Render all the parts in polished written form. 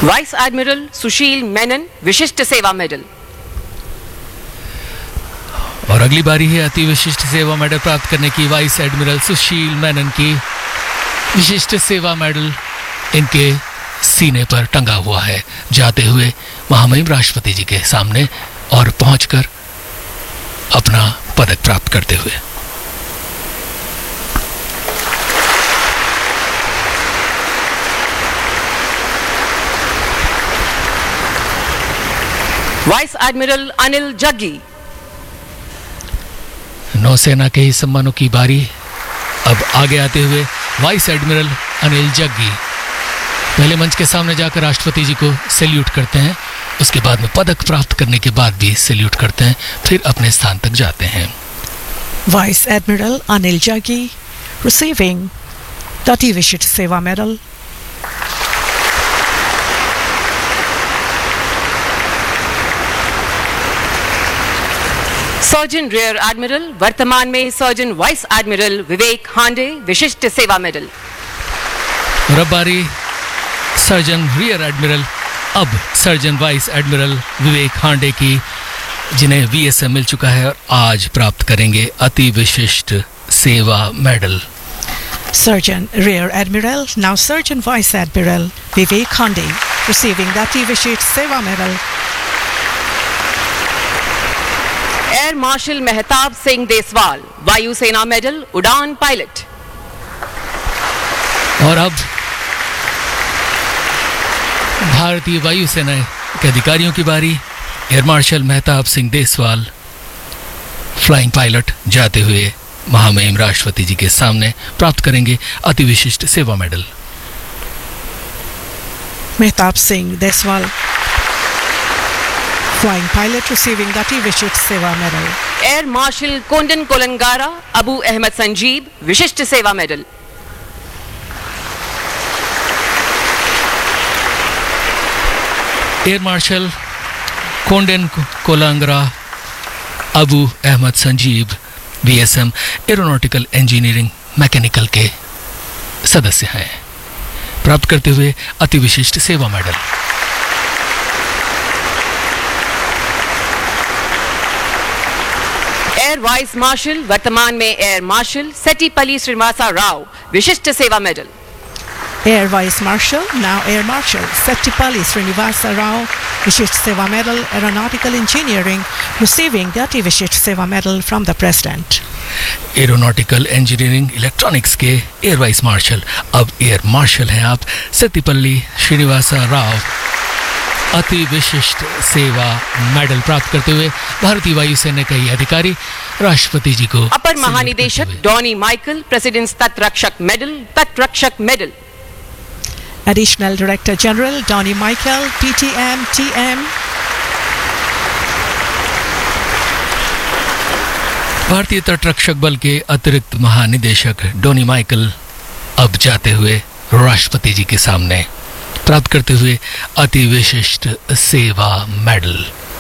Vice admiral सुशील मेनन विशिष्ट सेवा medal. और अगली बारी है अति विशिष्ट सेवा मेडल प्राप्त करने की वाइस एडमिरल सुशील मेनन की। विशिष्ट सेवा मेडल इनके सीने पर टंगा हुआ है, जाते हुए महामहिम राष्ट्रपति जी के सामने और पहुंचकर अपना पदक प्राप्त करते हुए। Vice admiral Anil Jaggi. नौसेना के ही सम्मानों की बारी। अब आगे आते हुए वाइस एडमिरल अनिल जग्गी पहले मंच के सामने जाकर राष्ट्रपति जी को सैल्यूट करते हैं, उसके बाद में पदक प्राप्त करने के बाद भी सैल्यूट करते हैं, फिर अपने स्थान तक जाते हैं। Vice admiral Anil Jaggi receiving the अति विशिष्ट सेवा मेडल। सर्जन रियर एडमिरल वर्तमान में सर्जन वाइस एडमिरल विवेक हांडे विशिष्ट सेवा मेडल। और अब बारी सर्जन रियर एडमिरल, अब सर्जन वाइस एडमिरल विवेक हांडे की, जिन्हें वीएसएम मिल चुका है और आज प्राप्त करेंगे अति विशिष्ट सेवा medal. Surgeon Rear Admiral, now Surgeon Vice Admiral Vivek Hande receiving the Ati Vishisht Seva Medal. Air marshal Mehtab Singh Deswal वायुसेना मेडल उड़ान पायलट। और अब भारतीय वायुसेना के अधिकारियों की बारी। Air marshal Mehtab Singh Deswal flying pilot जाते हुए महामहिम राष्ट्रपति जी के सामने प्राप्त करेंगे अति विशिष्ट सेवा medal. Mehtab Singh Deswal, flying pilot receiving the Ati Vishisht Seva Medal. Air marshal Condon कोलंगारा Abu Ahmad Sanjib विशिष्ट सेवा medal. Air marshal Condon कोलंगारा Abu Ahmad Sanjib BSM aeronautical engineering mechanical के सदस्य हैं, प्राप्त करते हुए अति विशिष्ट सेवा मेडल। एयर वाइस मार्शल वर्तमान में एयर मार्शल सेट्टीपल्ली श्रीनिवासा राव विशिष्ट सेवा medal. Air Vice Marshal, now Air Marshal Settipalli Srinivasa Rao Vishisht Seva Medal Aeronautical Engineering receiving the Ati Vishisht Seva Medal from the President. Aeronautical engineering electronics के air vice marshal, अब air marshal हैं आप, सेट्टीपल्ली श्रीनिवासा राव अति विशिष्ट सेवा medal प्राप्त करते हुए भारतीय वायुसेना के अधिकारी राष्ट्रपति जी को। अपर महानिदेशक डॉनी माइकल प्रेसिडेंट्स तटरक्षक medal. Additional Director General Donnie Michael PTM TM. भारतीय तटरक्षक बल के अतिरिक्त महानिदेशक डॉनी माइकल अब जाते हुए राष्ट्रपति जी के सामने प्राप्त करते हुए अति विशिष्ट सेवा मेडल।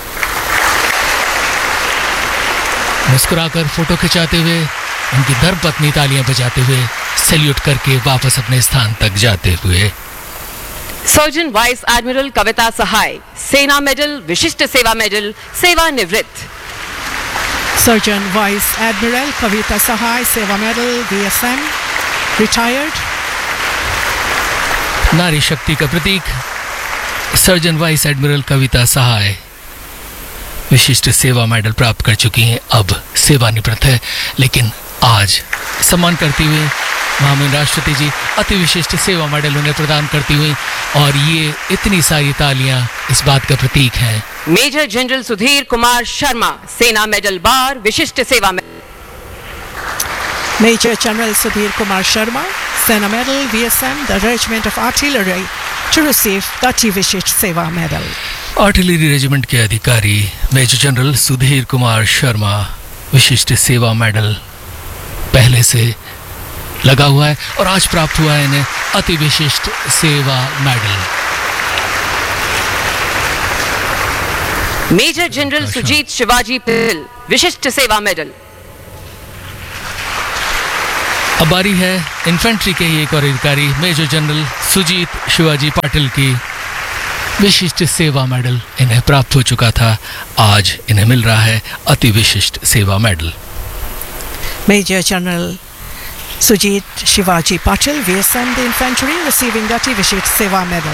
मुस्कुराकर फोटो खिंचाते हुए उनकी धर्मपत्नी तालियां बजाते हुए सैल्यूट करके वापस अपने स्थान तक जाते हुए। सर्जन वाइस एडमिरल कविता सहाय सेना मेडल विशिष्ट सेवा मेडल सेवानिवृत्त। Surgeon Vice Admiral Kavita Sahai Seva Medal VSM retired. नारी शक्ति का प्रतीक सर्जन वाइस एडमिरल कविता सहाय विशिष्ट सेवा मेडल प्राप्त कर चुकी हैं, अब सेवानिवृत्त है, लेकिन आज सम्मान करती हुई महामहिम राष्ट्रपति जी अति विशिष्ट सेवा मेडल उन्हें प्रदान करती हुई, और ये इतनी सारी तालियां इस बात का प्रतीक हैं। मेजर जनरल सुधीर कुमार शर्मा सेना मेडल बार विशिष्ट सेवा medal. Major General Sudhir Kumar Sharma, Sena Medal VSM, the Regiment of Artillery, to receive the Ati Vishisht Seva Medal. Artillery regiment के अधिकारी मेजर जनरल सुधीर कुमार शर्मा विशिष्ट सेवा मेडल पहले से लगा हुआ है और आज प्राप्त हुआ है इन्हें अति विशिष्ट सेवा medal. Major general Sujit Shivaji पिल विशिष्ट सेवा मेडल। अब बारी है इन्फेंट्री के ही एक और अधिकारी मेजर जनरल सुजीत शिवाजी पाटिल की, विशिष्ट सेवा मेडल इन्हें प्राप्त हो चुका था। आज इन्हें मिल रहा है अति विशिष्ट सेवा medal. Major General Sujit Shivaji Patil, VSM, the infantry, receiving the Ati Vishisht Seva Medal.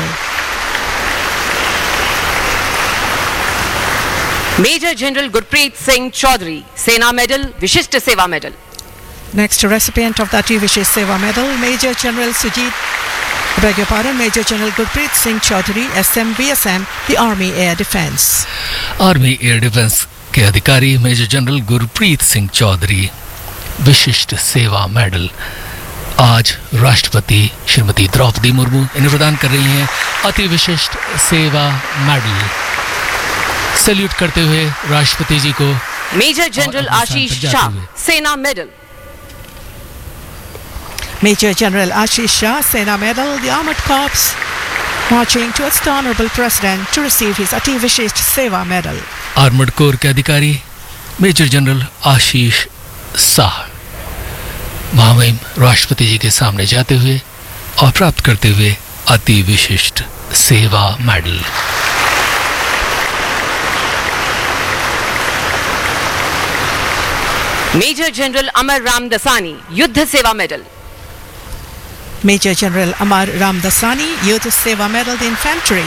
Major General Gurpreet Singh Chaudhary, Sena Medal, Vishisht Seva Medal. Next recipient of the Ati Vishisht Seva Medal, Major General Major General Gurpreet Singh Chaudhary, SM, VSM, the Army Air Defence. Army air defence के अधिकारी major general Gurpreet Singh Chaudhary, विशिष्ट सेवा medal. आज राष्ट्रपति श्रीमती द्रौपदी मुर्मू इन्हें प्रदान कर रही हैं अति विशिष्ट सेवा मेडल। सैल्यूट करते हुए राष्ट्रपति जी को मेजर जनरल आशीष शाह, सेना medal. Major General Ashish Shah, Sena Medal, the Armored Corps, marching towards the Honorable President to receive his Ati Vishisht Seva Medal. Armoured corps के अधिकारी मेजर जनरल आशीष शाह महामहिम राष्ट्रपति जी के सामने जाते हुए और प्राप्त करते हुए अति विशिष्ट सेवा मेडल। मेजर जनरल अमर राम दसानी, युद्ध सेवा medal. Major General Amar Ramdasani, Youth Seva Medal, the Infantry.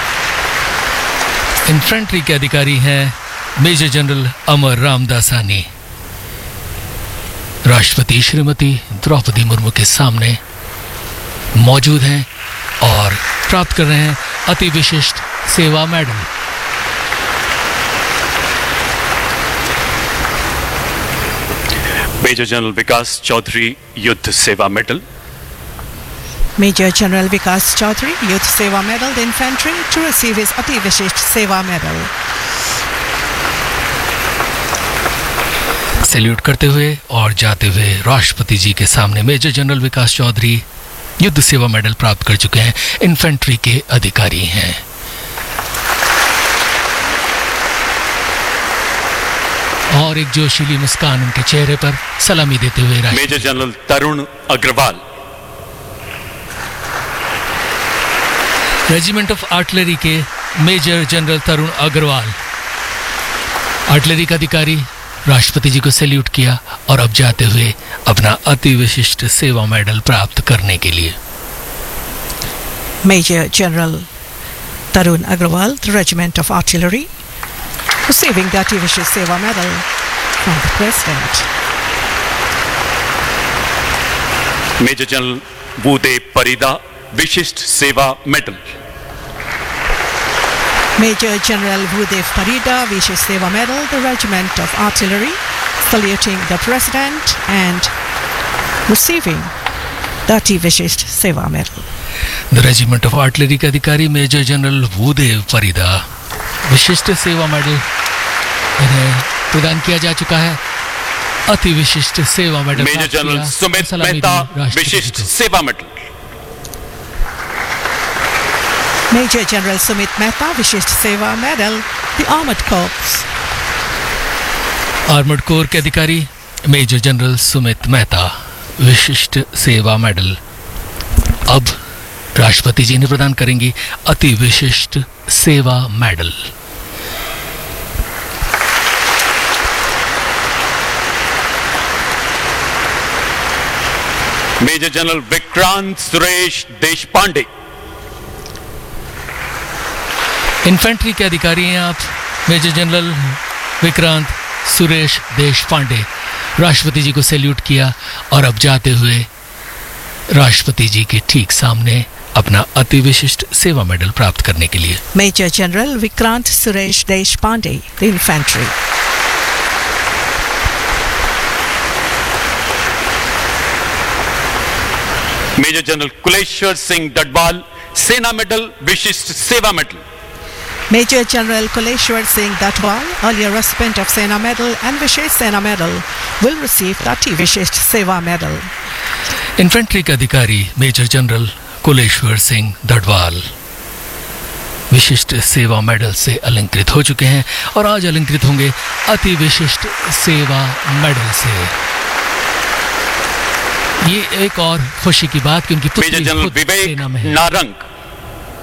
Infantry के अधिकारी हैं मेजर जनरल अमर रामदासानी। राष्ट्रपति श्रीमती द्रौपदी मुर्मू के सामने मौजूद हैं और प्राप्त कर रहे हैं अति विशिष्ट सेवा मेडल। मेजर जनरल विकास चौधरी, युद्ध सेवा medal. Major General Vikas Chaudhary, Youth Seva Medal, the Infantry, to receive his Ati Vishisht Seva Medal. Salute करते हुए और जाते हुए राष्ट्रपति जी के सामने मेजर जनरल विकास चौधरी युद्ध सेवा मेडल प्राप्त कर चुके हैं। इन्फेंट्री के अधिकारी हैं। और एक जोशीली मुस्कान उनके चेहरे पर सलामी देते हुए major general Tarun Agarwal. Regiment of artillery के मेजर जनरल तरुण अग्रवाल, आर्टिलरी का अधिकारी, राष्ट्रपति जी को सैल्यूट किया और अब जाते हुए अपना अति विशिष्ट सेवा मेडल प्राप्त करने के लिए। Major General Tarun Agrawal, the Regiment of Artillery, receiving the Ati Vishisht Seva Medal from the President. Major general बूदेव Parida, विशिष्ट सेवा medal. Major General Bhudev Parida, Vishisht Seva Medal, the Regiment of Artillery, saluting the President and receiving the Ati Vishisht Seva Medal. The regiment of artillery के अधिकारी major general Bhudev Parida, विशिष्ट सेवा medal इन्हें प्रदान किया जा चुका है। अति विशिष्ट सेवा medal major general Sumit Mehta, विशिष्ट सेवा medal. Major General Sumit Mehta, Vishisht Seva Medal, the Armored Corps. Armoured corps के अधिकारी मेजर जनरल सुमित मेहता, विशिष्ट सेवा मेडल। अब राष्ट्रपति जी ने प्रदान करेंगी अति विशिष्ट सेवा medal. Major general Vikrant Suresh Deshpande. Infantry के अधिकारी हैं आप मेजर जनरल विक्रांत सुरेश देशपांडे। राष्ट्रपति जी को सैल्यूट किया और अब जाते हुए राष्ट्रपति जी के ठीक सामने अपना अति विशिष्ट सेवा मेडल प्राप्त करने के लिए। Major General Vikrant Suresh Deshpande, the Infantry. Major general Kuleshwar Singh Dadwal, सेना मेडल, विशिष्ट सेवा medal. Major General Kuleshwar Singh Datwal, earlier recipient of Sena Medal and Vishisht Sena Medal, will receive the Ati Vishisht Seva Medal. Infantry के अधिकारी major general Kuleshwar Singh Dadwal विशिष्ट सेवा medal से अलंकृत हो चुके हैं और आज अलंकृत होंगे अति विशिष्ट सेवा मेडल से। ये एक और खुशी की बात कि उनकी मेजर जनरल विवेक नारंग,